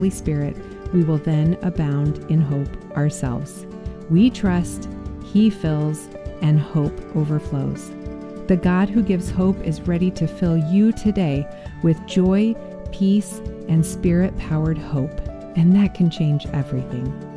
Holy Spirit, we will then abound in hope ourselves. We trust, He fills, and hope overflows. The God who gives hope is ready to fill you today with joy, peace, and Spirit-powered hope, and that can change everything.